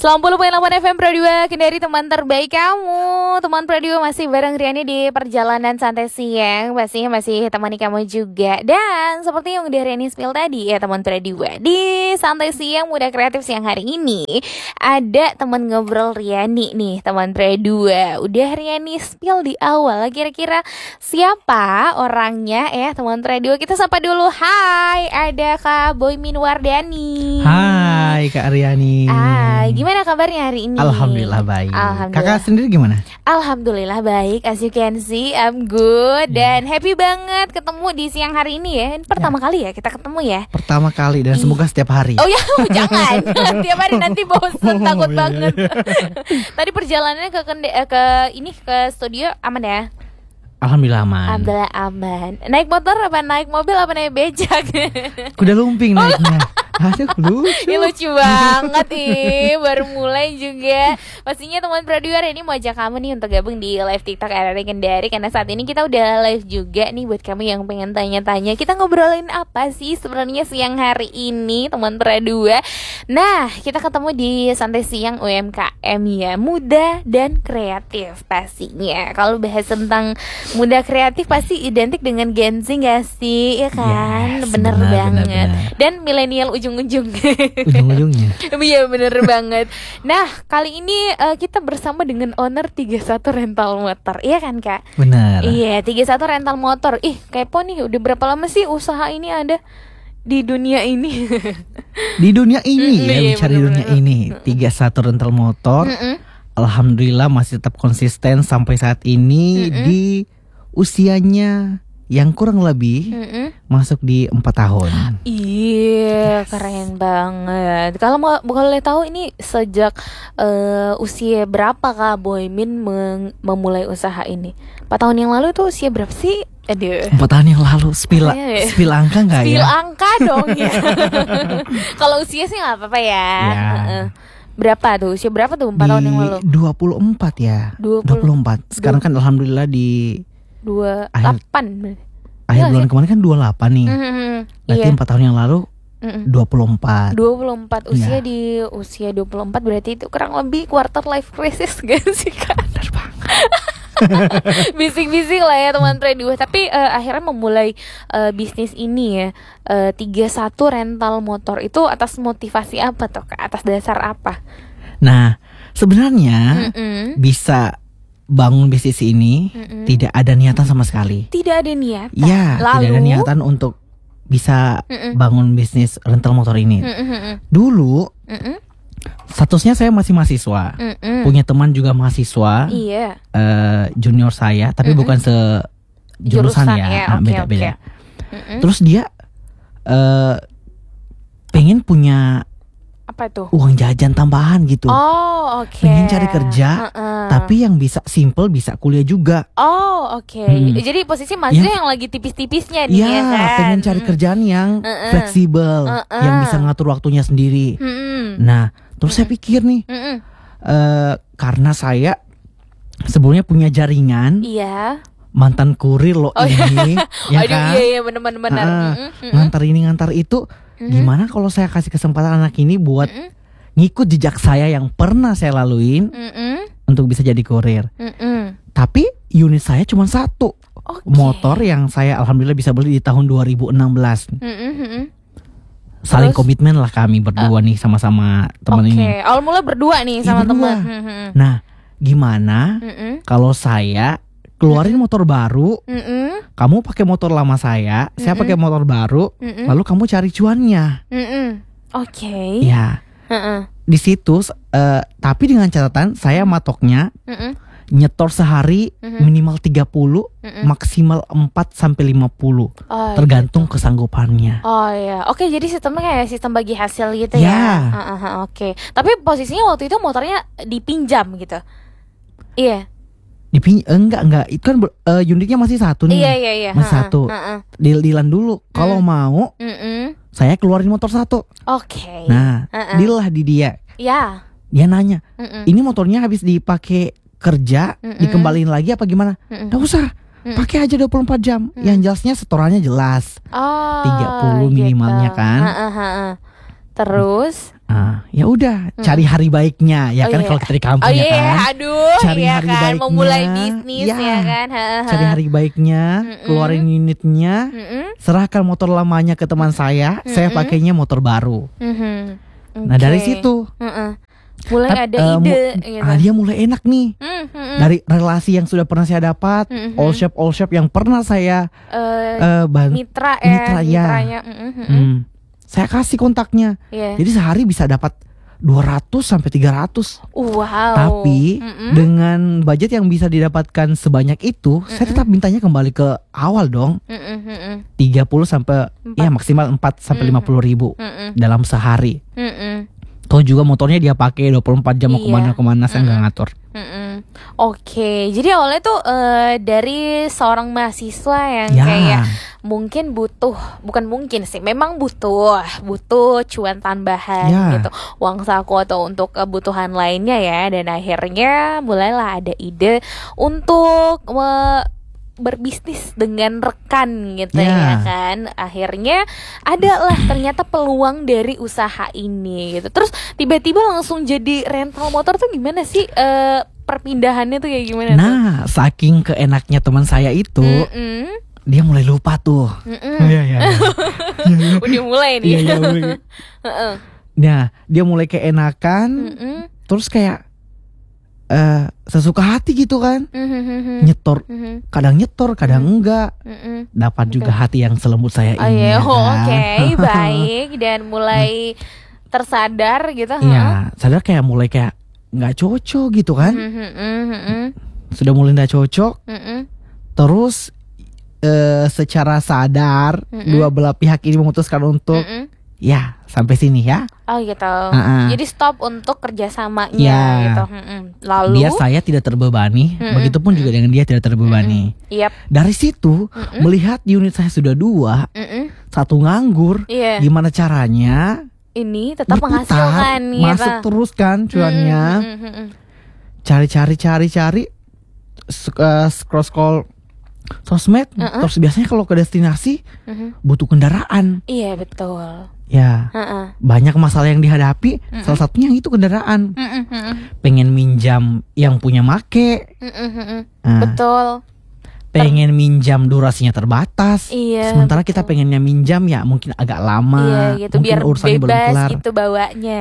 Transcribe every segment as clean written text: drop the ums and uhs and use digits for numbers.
90.8 FM Pro 2, Kendari teman terbaik kamu. Teman Pro 2 masih bareng Riani di perjalanan santai siang. Pastinya masih temani kamu juga. Dan seperti yang udah Riani spill tadi ya teman Pro 2, di santai siang muda kreatif siang hari ini ada teman ngobrol Riani nih teman Pro 2. Udah Riani spill di awal, kira-kira siapa orangnya ya teman Pro 2. Kita sapa dulu. Hai, ada Kak Boymin Wardani. Hai Kak Riani. Gimana kabarnya hari ini? Alhamdulillah baik. Alhamdulillah. Kakak sendiri gimana? Alhamdulillah baik. As you can see, I'm good. Dan happy banget ketemu di siang hari ini ya. Ini pertama kali ya kita ketemu ya. Pertama kali dan semoga setiap hari. Oh ya, jangan. Tiap hari nanti bosen, takut banget. Tadi perjalanannya ke studio aman ya? Alhamdulillah aman. Alhamdulillah aman. Naik motor apa naik mobil apa naik becak? Kuda lumping naiknya. Aduh lucu. Ini lucu banget baru mulai juga. Pastinya teman Producer ini mau ajak kamu nih untuk gabung di live TikTok RRI Kendari. Karena saat ini kita udah live juga nih buat kamu yang pengen tanya-tanya. Kita ngobrolin apa sih sebenarnya siang hari ini teman Producer. Nah, kita ketemu di santai siang UMKM ya, muda dan kreatif pastinya. Kalau bahas tentang muda kreatif pasti identik dengan Gen Z gak sih? Ya kan? Yes, bener banget. bener. Dan milenial ujung-ujungnya. Iya bener banget. Nah kali ini kita bersama dengan owner 31 rental motor. Iya kan Kak? Benar. Iya 31 rental motor. Kepo nih, udah berapa lama sih usaha ini ada di dunia ini? Di dunia ini ya, iya, bicara di dunia ini 31 rental motor. Alhamdulillah masih tetap konsisten sampai saat ini di usianya yang kurang lebih masuk di 4 tahun. Iya, keren banget. Kalau boleh tahu ini sejak usia berapa Kak Boymin memulai usaha ini? 4 tahun yang lalu tuh usia berapa sih? Aduh. 4 tahun yang lalu spill angka nggak ya? Spill angka dong ya. Kalau usia sih nggak apa-apa ya. Berapa tuh? Usia berapa tuh 4 tahun yang lalu? 24 ya. 24. Sekarang kan alhamdulillah di 28 akhir bulan kemarin kan 28 nih. Berarti 4 tahun yang lalu 24 usia di usia 24 berarti itu kurang lebih quarter life crisis gak sih Kak? Benar banget. Bisik-bisik lah ya teman Trade. Tapi akhirnya memulai bisnis ini ya, 31 rental motor itu atas motivasi apa tuh Kak? Atas dasar apa? Nah sebenarnya bisa bangun bisnis ini tidak ada niatan sama sekali. Tidak ada niatan. Ya, tidak ada niatan untuk bisa bangun bisnis rental motor ini. Dulu statusnya saya masih mahasiswa. Punya teman juga mahasiswa. Iya. Junior saya, tapi bukan sejurusan ya. Beda-beda. Terus dia pengen punya apa tuh? Uang jajan tambahan gitu. Oh, oke. Pengen cari kerja, tapi yang bisa simple, bisa kuliah juga. Oh, oke. Jadi posisi maksudnya yang lagi tipis-tipisnya nih ya kan. Pengen cari kerjaan yang fleksibel, yang bisa ngatur waktunya sendiri. Nah, terus saya pikir nih, karena saya sebelumnya punya jaringan. Iya. Mantan kurir loh ini, ya kan? Iya benar. Ngantar ini ngantar itu. Gimana kalau saya kasih kesempatan anak ini buat ngikut jejak saya yang pernah saya laluin untuk bisa jadi kurir. Tapi unit saya cuma satu, motor yang saya alhamdulillah bisa beli di tahun 2016. Saling komitmen lah kami berdua nih sama-sama teman ini. Awal mula berdua nih sama teman. Nah, gimana kalau saya keluarin motor baru, kamu pakai motor lama saya pakai motor baru, lalu kamu cari cuannya. Oke. Ya, di situ, tapi dengan catatan saya matoknya nyetor sehari minimal 30, maksimal 4-50, tergantung kesanggupannya. Oh iya, oke. Jadi sistemnya kayak sistem bagi hasil gitu ya. Oke. Tapi posisinya waktu itu motornya dipinjam gitu. Iya. Enggak itu kan unitnya masih satu nih. Iya. Masih satu. Deal-dealan dulu. Kalau mau saya keluarin motor satu. Oke. Nah, deal lah di dia. Ya. Dia nanya, ini motornya habis dipakai kerja, dikembaliin lagi apa gimana? Nggak usah, pakai aja 24 jam. Yang jelasnya setorannya jelas. 30 minimalnya gitu. Kan. Terus Ya udah, cari hari baiknya ya kan, kalau kita di kampung ya kan. Aduh, cari ya hari kan baiknya, memulai bisnis ya kan. Cari hari baiknya, keluarin unitnya, serahkan motor lamanya ke teman saya pakainya motor baru. Nah dari situ mulai ada ide gitu. Dia mulai enak nih. Dari relasi yang sudah pernah saya dapat, all shop yang pernah saya mitranya. Saya kasih kontaknya. Jadi sehari bisa dapat 200 sampai 300. Wow. Tapi dengan budget yang bisa didapatkan sebanyak itu, saya tetap mintanya kembali ke awal dong. 30 sampai ya maksimal 4 sampai 50 ribu dalam sehari. Toh juga motornya dia pakai 24 jam mau kemana-kemana, saya nggak ngatur. Oke, jadi awalnya tuh dari seorang mahasiswa yang kayak mungkin memang butuh cuan tambahan gitu, uang saku atau untuk kebutuhan lainnya ya, dan akhirnya mulailah ada ide untuk berbisnis dengan rekan gitu ya kan. Akhirnya adalah ternyata peluang dari usaha ini gitu. Terus tiba-tiba langsung jadi rental motor tuh gimana sih? Perpindahannya tuh kayak gimana? Nah, saking keenaknya teman saya itu, dia mulai lupa tuh. Udah mulai nih. Nah, dia mulai keenakan, terus kayak sesuka hati gitu kan. Nyetor, kadang enggak. Dapat juga hati yang selembut saya ini. Oke, baik. Dan mulai tersadar gitu. Iya, sadar kayak mulai kayak nggak cocok gitu kan. Sudah mulai nggak cocok. Terus secara sadar dua belah pihak ini memutuskan untuk ya sampai sini ya. Oh gitu. Jadi stop untuk kerjasamanya gitu. Lalu biar saya tidak terbebani, begitupun juga dengan dia tidak terbebani. Dari situ melihat unit saya sudah 2, 1 nganggur, gimana caranya ini tetap menghasilkan masuk terus kan cuannya. Cari scroll sosmed. Terus biasanya kalau ke destinasi butuh kendaraan. Iya betul. Ya, banyak masalah yang dihadapi. Salah satunya itu kendaraan. Pengen minjam yang punya make. Betul. Pengen minjam durasinya terbatas. Sementara kita pengennya minjam ya mungkin agak lama. Gitu, mungkin biar urusannya belum kelar. Bebas itu bawanya.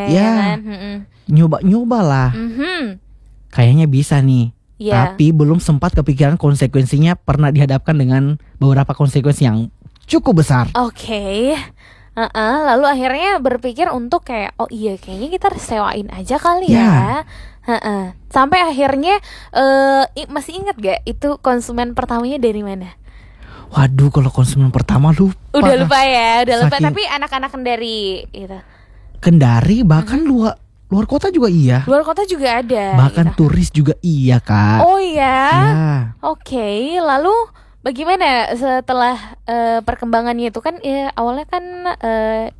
Nyoba lah. Kayaknya bisa nih. Tapi belum sempat kepikiran konsekuensinya, pernah dihadapkan dengan beberapa konsekuensi yang cukup besar. Oke. Lalu akhirnya berpikir untuk kayak kayaknya kita sewain aja kali ya. Sampai akhirnya masih ingat gak itu konsumen pertamanya dari mana? Waduh, kalau konsumen pertama lupa. Udah lupa. Tapi anak-anak Kendari gitu. Kendari bahkan luar kota juga iya. Luar kota juga ada. Bahkan turis juga iya Kak. Oh iya. Oke, lalu bagaimana setelah perkembangannya itu kan awalnya kan 2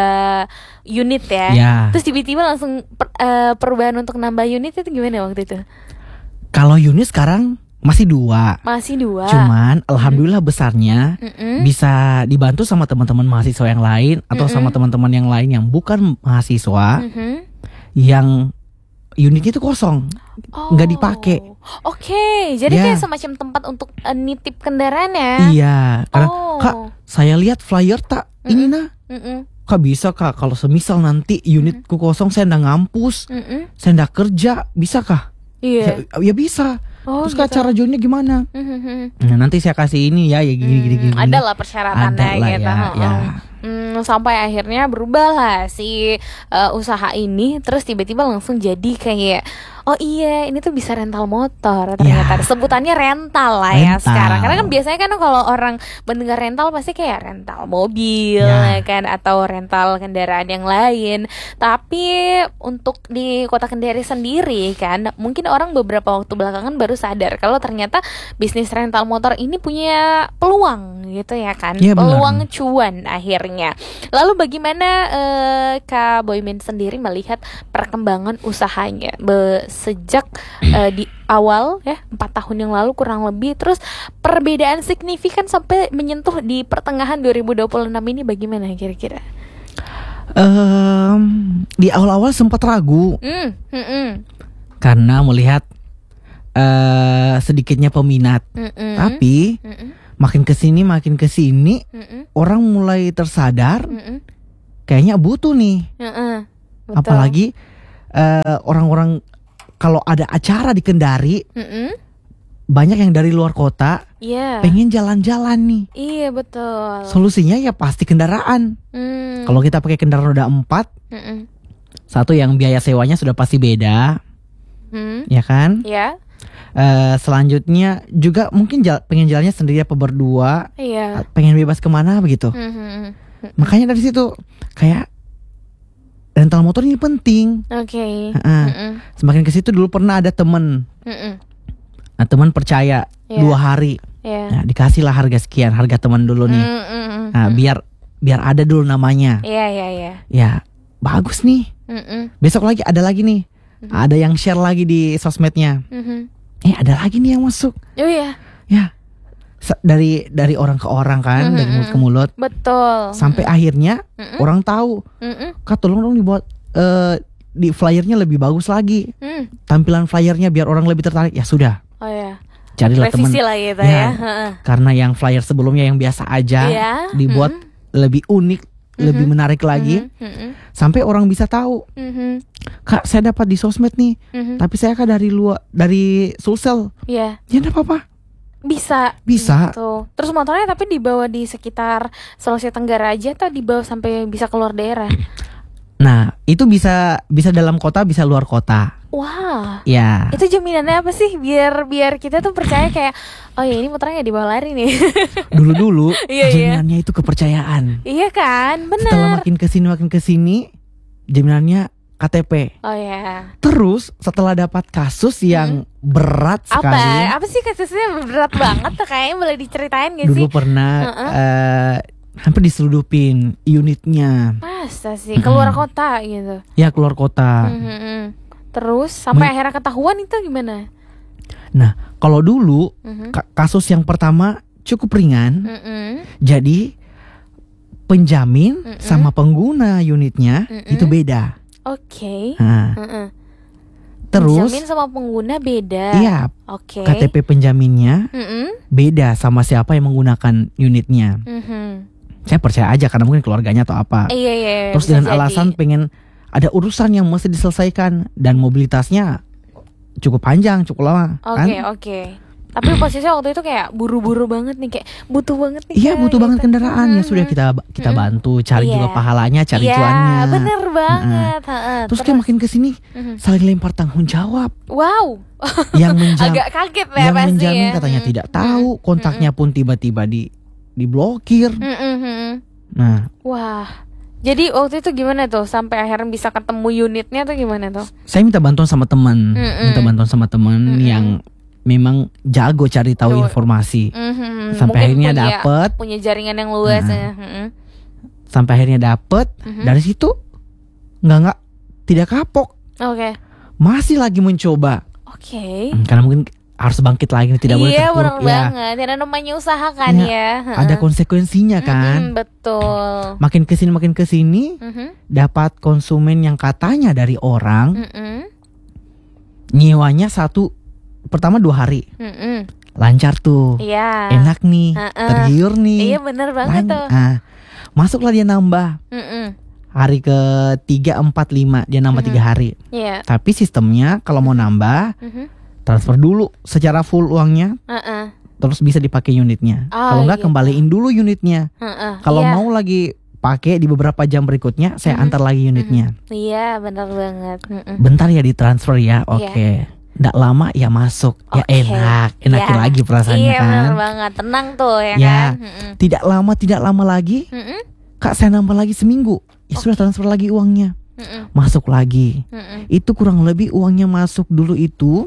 unit ya. Terus tiba-tiba langsung perubahan untuk nambah unit itu gimana waktu itu? Kalau unit sekarang masih 2. Cuman alhamdulillah besarnya bisa dibantu sama teman-teman mahasiswa yang lain atau sama teman-teman yang lain yang bukan mahasiswa. Yang unitnya itu kosong, nggak dipakai. Oke, jadi kayak semacam tempat untuk nitip kendaraan ya? Iya, karena Kak, saya lihat flyer tak ini Kak bisa Kak, kalau semisal nanti unitku kosong, saya ndak ngampus, saya ndak kerja, bisa Kak? Iya. Ya bisa. Terus Kak cara joinnya gimana? Nah, nanti saya kasih ini ya gini. Ada lah persyaratannya gitu. Ya. Sampai akhirnya berubah lah si usaha ini. Terus tiba-tiba langsung jadi kayak ini tuh bisa rental motor ternyata. Sebutannya rental lah ya sekarang. Karena kan biasanya kan kalau orang mendengar rental pasti kayak rental mobil ya kan, atau rental kendaraan yang lain. Tapi untuk di Kota Kendari sendiri kan, mungkin orang beberapa waktu belakangan baru sadar kalau ternyata bisnis rental motor ini punya peluang gitu ya kan. Peluang cuan akhirnya. Lalu bagaimana Kak Boymin sendiri melihat perkembangan usahanya sejak di awal ya 4 tahun yang lalu kurang lebih, terus perbedaan signifikan sampai menyentuh di pertengahan 2026 ini bagaimana kira-kira? Di awal-awal sempat ragu karena melihat sedikitnya peminat. Tapi makin kesini orang mulai tersadar kayaknya butuh nih. Betul. Apalagi orang-orang kalau ada acara di Kendari, banyak yang dari luar kota pengen jalan-jalan nih. Iya betul. Solusinya ya pasti kendaraan. Kalau kita pakai kendaraan roda 4, satu yang biaya sewanya sudah pasti beda, ya kan? Iya. Selanjutnya juga mungkin pengen jalannya sendiri apa berdua, pengen bebas kemana begitu. Makanya dari situ kayak rental motor ini penting. Oke. Semakin ke situ dulu pernah ada temen, teman percaya 2 hari, nah, dikasih lah harga sekian, harga teman dulu nih. Nah, biar ada dulu namanya. Ya bagus nih. Besok lagi ada lagi nih, ada yang share lagi di sosmednya. Ada lagi nih yang masuk. Oh iya. Ya. Dari orang ke orang kan, dari mulut ke mulut. Betul. Sampai akhirnya orang tahu. Kak, tolong dong dibuat di flyernya lebih bagus lagi. Tampilan flyernya biar orang lebih tertarik. Ya sudah. Oh ya. Carilah teman. Revisi lah gitu ya. Karena yang flyer sebelumnya yang biasa aja, dibuat lebih unik, lebih menarik lagi. Sampai orang bisa tahu. Kak, saya dapat di sosmed nih. Tapi saya kan dari Sulsel. Ya enggak apa-apa. Bisa. Tuh. Terus motornya tapi dibawa di sekitar Sulawesi Tenggara aja atau dibawa sampai bisa keluar daerah? Nah, itu bisa dalam kota, bisa luar kota. Wah. Ya. Itu jaminannya apa sih biar kita tuh percaya kayak oh ya ini motornya gak dibawa lari nih. Dulu jaminannya itu kepercayaan. Iya kan? Benar. Setelah makin kesini jaminannya KTP. Oh ya. Terus setelah dapat kasus yang berat sekali. Apa sih kasusnya berat banget tuh, kayaknya boleh diceritain gak sih? Dulu pernah hampir diseludupin unitnya. Masa sih keluar kota gitu? Ya keluar kota. Terus sampai akhirnya ketahuan itu gimana? Nah kalau dulu kasus yang pertama cukup ringan. Jadi penjamin sama pengguna unitnya itu beda. Oke. Terus penjamin sama pengguna beda. Iya. Oke. KTP penjaminnya beda sama siapa yang menggunakan unitnya. Saya percaya aja karena mungkin keluarganya atau apa. Iya. Terus dengan alasan pengen ada urusan yang mesti diselesaikan dan mobilitasnya cukup panjang, cukup lama. Oke. Tapi posisinya waktu itu kayak buru-buru banget nih, kayak butuh banget nih. Iya, butuh banget kendaraan. Ya sudah kita bantu cari juga pahalanya, cari cuannya. Iya, bener banget. Terus kayak makin kesini saling lempar tanggung jawab. Wow. Yang agak kaget ya yang pasti menjamin ya. katanya tidak tahu, kontaknya pun tiba-tiba diblokir. Nah, wah. Jadi waktu itu gimana tuh sampai akhirnya bisa ketemu unitnya tuh gimana tuh? Saya minta bantuan sama teman, yang memang jago cari tahu informasi. Sampai akhirnya dapet, punya jaringan yang luas ya. Sampai akhirnya dapet. Dari situ tidak kapok. Oke. Masih lagi mencoba. Oke. Karena mungkin harus bangkit lagi, tidak boleh terpuruk. Iya, benar banget. Tidak namanya usaha kan ya. Ada konsekuensinya kan. Betul. Makin kesini dapat konsumen yang katanya dari orang nyewanya pertama 2 hari. Lancar tuh. Iya. Enak nih, tergiur nih. Iya, benar banget tuh. Masuklah dia nambah. Hari ke-3, 4, 5 dia nambah 3 hari. Iya. Tapi sistemnya kalau mau nambah transfer dulu secara full uangnya. Terus bisa dipakai unitnya. Kalau enggak kembaliin dulu unitnya. Kalau mau lagi pakai di beberapa jam berikutnya saya antar lagi unitnya. Iya, benar banget. Bentar ya ditransfer ya. Oke. Nggak lama ya masuk. Ya enakin lagi perasaannya kan. Iya, benar banget. Tenang tuh ya kan. Tidak lama lagi. Kak, saya nambah lagi seminggu. Ya sudah transfer lagi uangnya. Masuk lagi. Itu kurang lebih uangnya masuk dulu itu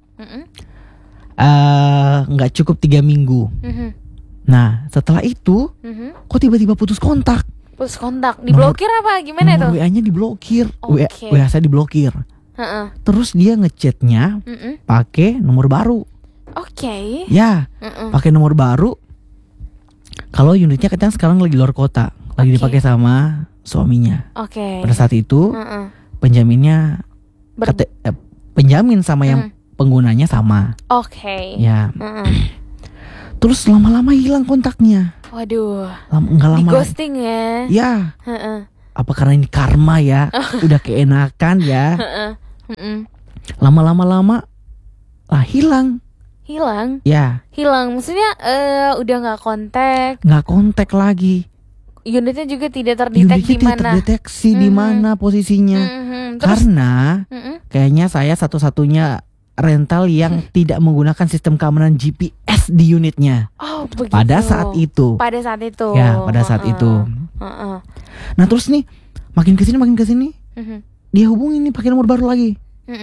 nggak cukup 3 minggu. Nah setelah itu kok tiba-tiba putus kontak. Diblokir apa gimana tuh? WA-nya diblokir. WA saya diblokir. Terus dia ngechatnya pakai nomor baru. Ya, pakai nomor baru. Kalau unitnya katanya sekarang lagi luar kota, lagi dipakai sama suaminya. Oke. Pada saat itu penjaminnya penjamin sama yang penggunanya sama. Oke. Ya. Terus lama-lama hilang kontaknya. Waduh. Nggak lama. Di ghosting ya. Ya. Apa karena ini karma ya? Udah keenakan ya. Lama-lama hilang. Hilang? Ya. Hilang, maksudnya udah nggak kontak? Nggak kontak lagi. Unitnya juga tidak terdeteksi di mana? Terdeteksi di mana posisinya. Karena kayaknya saya satu-satunya rental yang tidak menggunakan sistem keamanan GPS di unitnya. Oh, begitu. Pada saat itu. Ya, pada saat itu. Nah terus nih makin kesini dia hubungin nih pakai nomor baru lagi.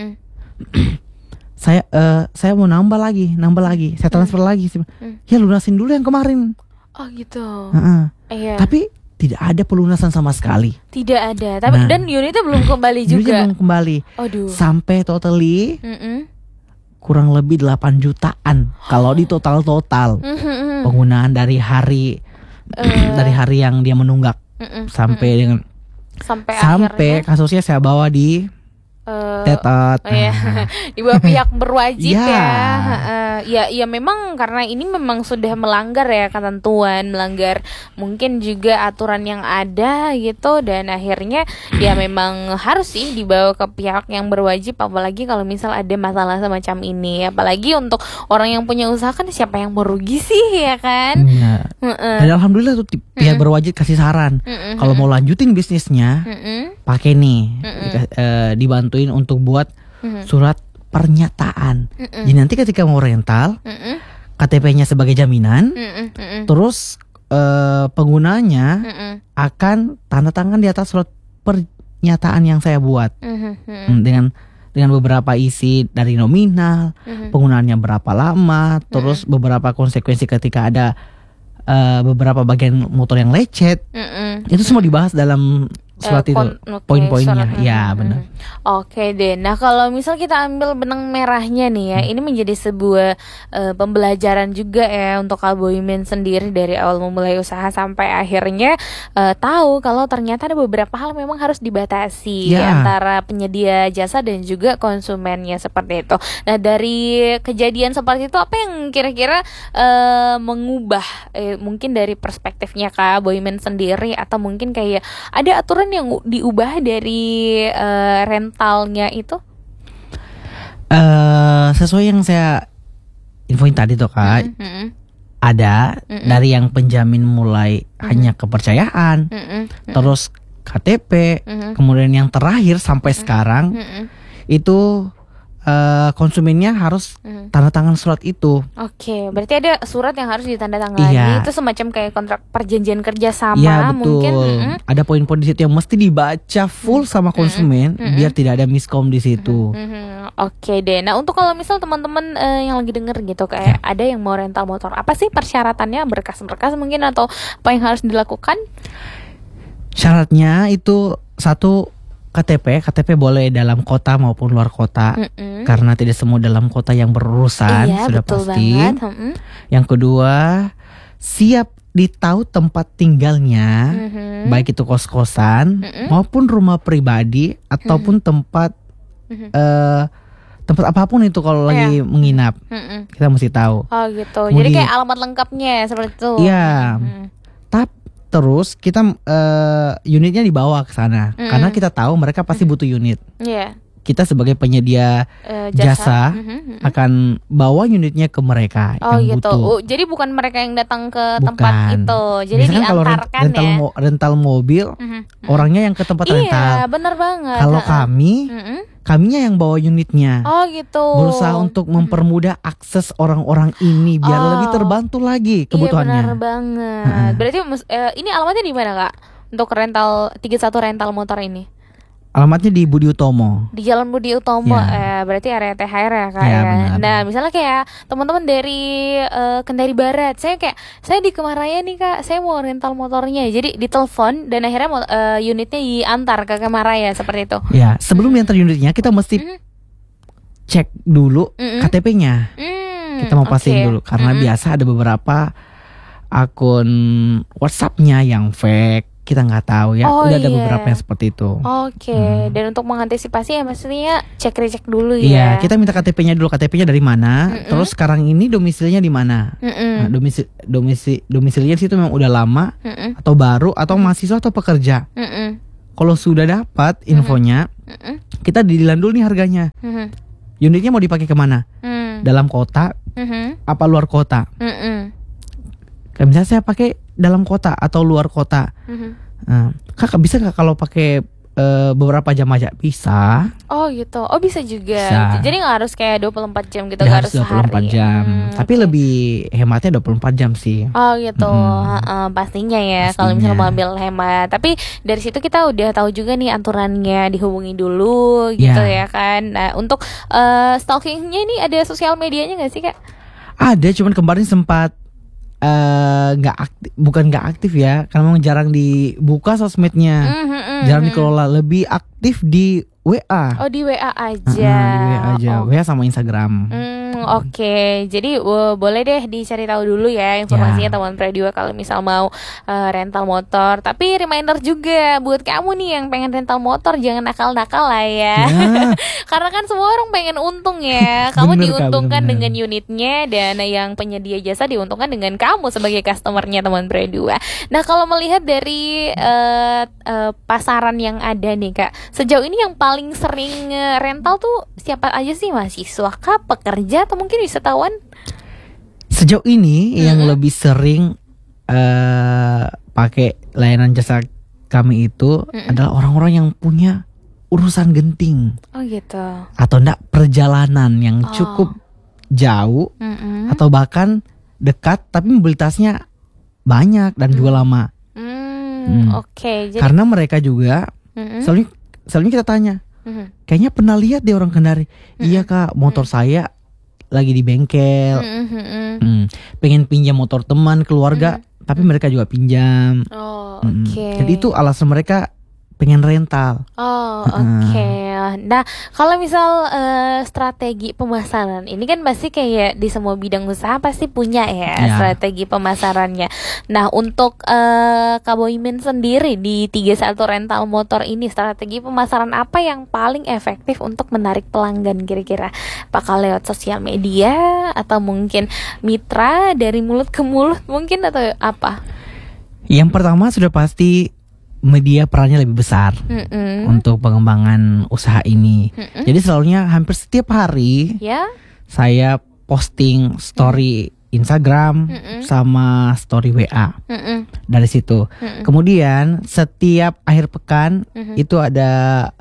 Saya mau nambah lagi, saya transfer lagi. Ya lunasin dulu yang kemarin. Oh gitu. Iya. Tapi tidak ada pelunasan sama sekali. Tidak ada. Tapi dan unitnya belum kembali juga. Unitnya belum kembali. Aduh. Sampai totally kurang lebih 8 jutaan kalau di total penggunaan dari hari yang dia menunggak sampai kasusnya saya bawa di tetot. Dibawa pihak berwajib ya memang karena ini memang sudah melanggar ya ketentuan, melanggar mungkin juga aturan yang ada gitu, dan akhirnya ya memang harus sih dibawa ke pihak yang berwajib, apalagi kalau misal ada masalah semacam ini, apalagi untuk orang yang punya usaha kan siapa yang merugi sih ya kan. Dan alhamdulillah tuh pihak berwajib kasih saran kalau mau lanjutin bisnisnya pakai nih dibantuin untuk buat surat pernyataan. Jadi nanti ketika mau rental KTP-nya sebagai jaminan, terus penggunanya akan tanda tangan di atas surat pernyataan yang saya buat dengan beberapa isi dari nominal, penggunaannya berapa lama, terus beberapa konsekuensi ketika ada beberapa bagian motor yang lecet. Itu semua dibahas dalam surat itu, poin-poinnya. Ya benar. Oke deh. Nah kalau misal kita ambil benang merahnya nih ya, ini menjadi sebuah pembelajaran juga ya untuk Alboymen sendiri dari awal memulai usaha sampai akhirnya tahu kalau ternyata ada beberapa hal memang harus dibatasi antara penyedia jasa dan juga konsumennya seperti itu. Nah dari kejadian seperti itu apa yang kira-kira mengubah mungkin dari perspektifnya Kak Boymen sendiri, atau mungkin kayak ada aturan yang diubah dari rentalnya itu? Sesuai yang saya infoin tadi tuh Kak, ada dari yang penjamin mulai hanya kepercayaan, terus KTP, kemudian yang terakhir sampai sekarang itu konsumennya harus tanda tangan surat itu. Oke, berarti ada surat yang harus ditandatangani. Itu semacam kayak kontrak perjanjian kerja sama. Iya, betul. Mungkin. Ada poin-poin di situ yang mesti dibaca full sama konsumen biar tidak ada miskom di situ. Oke deh. Nah untuk kalau misal teman-teman yang lagi denger gitu kayak ada yang mau rental motor, apa sih persyaratannya, berkas-berkas mungkin atau apa yang harus dilakukan? Syaratnya itu satu, KTP boleh dalam kota maupun luar kota, karena tidak semua dalam kota yang berurusan, sudah pasti. Yang kedua, siap ditahu tempat tinggalnya, baik itu kos-kosan maupun rumah pribadi ataupun tempat apapun itu kalau lagi menginap, kita mesti tahu. Oh gitu. Kemudian, jadi kayak alamat lengkapnya seperti itu. Iya. Terus kita unitnya dibawa ke sana karena kita tahu mereka pasti butuh unit. Kita sebagai penyedia jasa akan bawa unitnya ke mereka yang butuh. Jadi bukan mereka yang datang ke tempat itu. Jadi biasanya diantarkan kalau rental mobil, orangnya yang ke tempat rental. Iya, benar banget. Kalau kaminya yang bawa unitnya. Oh gitu. Berusaha untuk mempermudah akses orang-orang ini biar lebih terbantu lagi kebutuhannya. Iya benar banget. Berarti ini alamatnya di mana Kak? Untuk rental 31 rental motor ini. Alamatnya di Budi Utomo. Di Jalan Budi Utomo, berarti area THR ya Kak ya. Nah misalnya kayak teman-teman dari Kendari Barat, saya di Kemaraya nih Kak, saya mau rental motornya, jadi ditelepon dan akhirnya unitnya diantar ke Kemaraya seperti itu. Ya, sebelum diantar unitnya kita mesti cek dulu KTP-nya. Kita mau pastiin dulu karena biasa ada beberapa akun WhatsApp-nya yang fake. kita nggak tahu ya. Oh, Udah ada iya. beberapa yang seperti itu. Oke, dan untuk mengantisipasi ya maksudnya cek-recek dulu Iya, ya. kita minta KTP-nya dulu, KTP-nya dari mana, terus sekarang ini domisilinya di mana. Nah, domisilinya di situ memang udah lama atau baru atau mahasiswa atau pekerja. Kalau sudah dapat infonya, kita didilan dulu nih harganya. Unitnya mau dipakai kemana? Dalam kota, apa luar kota? Kayak misalnya saya pakai dalam kota atau luar kota. Nah, kakak bisa nggak kalau pakai beberapa jam aja? Bisa. Oh gitu. Oh bisa juga. Bisa. Jadi nggak harus kayak 24 jam gitu, Nggak nggak harus harus 24 sehari. jam. Tapi lebih hematnya 24 jam sih. Oh gitu. Pastinya ya kalau misalnya mau ambil hemat. Tapi dari situ kita udah tahu juga nih aturannya, dihubungi dulu gitu ya kan. Nah untuk stalkingnya ini ada sosial medianya nggak sih Kak? Ada, cuman kemarin sempat nggak aktif, bukan nggak aktif ya, karena memang jarang dibuka sosmednya, jarang dikelola, lebih aktif di WA. Oh di WA aja. Di WA aja, WA sama Instagram. Oke. Jadi boleh deh dicari tahu dulu ya informasinya teman Predio kalau misal mau rental motor. Tapi reminder juga buat kamu nih yang pengen rental motor, jangan nakal-nakal lah ya. Karena kan semua orang pengen untung ya. Kamu Bener, Kak, diuntungkan bener. dengan unitnya, dan yang penyedia jasa diuntungkan dengan kamu sebagai customernya teman Predio. Nah kalau melihat dari pasaran yang ada nih Kak, sejauh ini yang paling sering rental tuh siapa aja sih? Mahasiswa kah, pekerja, atau mungkin wisatawan? Sejauh ini yang lebih sering pakai layanan jasa kami itu adalah orang-orang yang punya urusan genting. Oh gitu. Atau enggak perjalanan yang cukup jauh atau bahkan dekat tapi mobilitasnya banyak dan juga lama. Oke. Jadi Karena mereka juga selalu kita tanya, kayaknya pernah lihat deh orang Kendari. Iya Kak, motor saya lagi di bengkel. Pengen pinjam motor teman, keluarga, tapi mereka juga pinjam. Oh, oke. Jadi itu alasan mereka pengen rental. Oh, oke. Nah, kalau misal strategi pemasaran ini kan pasti kayak di semua bidang usaha pasti punya ya strategi pemasarannya. Nah, untuk Kak Boymin sendiri di 31 rental motor ini, strategi pemasaran apa yang paling efektif untuk menarik pelanggan kira-kira? Apakah lewat sosial media atau mungkin mitra dari mulut ke mulut mungkin, atau apa? Yang pertama sudah pasti media perannya lebih besar untuk pengembangan usaha ini. Jadi selalunya hampir setiap hari saya posting story Instagram sama story WA dari situ. Kemudian setiap akhir pekan itu ada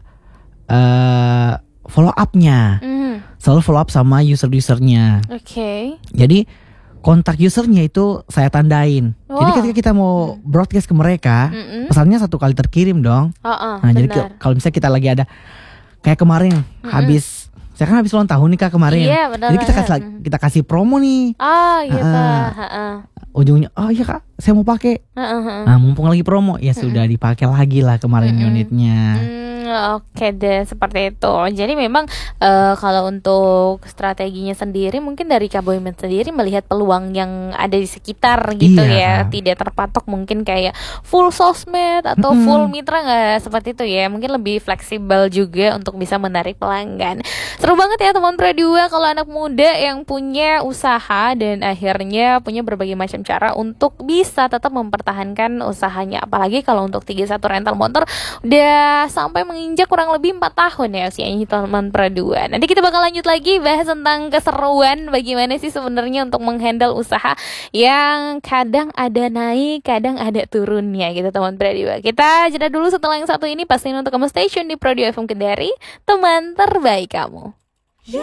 follow up-nya. Selalu follow up sama user-usernya. Oke. Jadi kontak usernya itu saya tandain. Jadi ketika kita mau broadcast ke mereka, pesannya satu kali terkirim dong. Nah, jadi kalau misalnya kita lagi ada kayak kemarin habis, saya kan habis ulang tahun nih Kak kemarin. Iya, benar. Jadi kita kasih promo nih. Oh gitu. Ujungnya, oh iya Kak, saya mau pakai. Nah, mumpung lagi promo, ya sudah dipakai lagi lah kemarin unitnya. Oke deh, seperti itu. Jadi memang kalau untuk strateginya sendiri, mungkin dari Kak Boymin sendiri melihat peluang yang ada di sekitar gitu ya, tidak terpatok mungkin kayak full sosmed atau full mitra, nggak seperti itu ya. Mungkin lebih fleksibel juga untuk bisa menarik pelanggan. Seru banget ya teman Predio kalau anak muda yang punya usaha dan akhirnya punya berbagai macam cara untuk bisa tetap mempertahankan usahanya. Apalagi kalau untuk 31 rental motor udah sampai menginjak kurang lebih 4 tahun ya usianya teman Predio. Nanti kita bakal lanjut lagi bahas tentang keseruan bagaimana sih sebenarnya untuk menghandle usaha yang kadang ada naik, kadang ada turunnya gitu teman Predio. Kita jeda dulu setelah yang satu ini, pastiin untuk kamu stay tune di Predio FM Kendari, teman terbaik kamu.